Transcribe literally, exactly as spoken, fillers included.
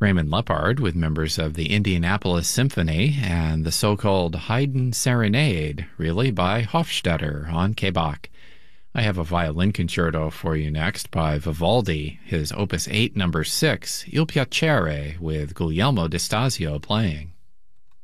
Raymond Leppard with members of the Indianapolis Symphony and the so-called Haydn Serenade, really, by Hofstetter on K Bach. I have a violin concerto for you next by Vivaldi, his Opus eight, number six, Il Piacere, with Guglielmo d'Estasio playing.